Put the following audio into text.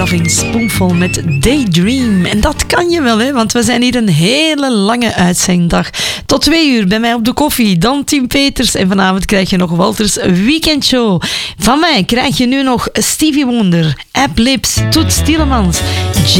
Loving Spoonful met Daydream. En dat kan je wel, hè, want we zijn hier een hele lange uitzenddag. Tot 2 uur bij mij op de koffie, dan Tim Peters. En vanavond krijg je nog Walters Weekendshow. Van mij krijg je nu nog Stevie Wonder, Ab Lips, Toets Tielemans,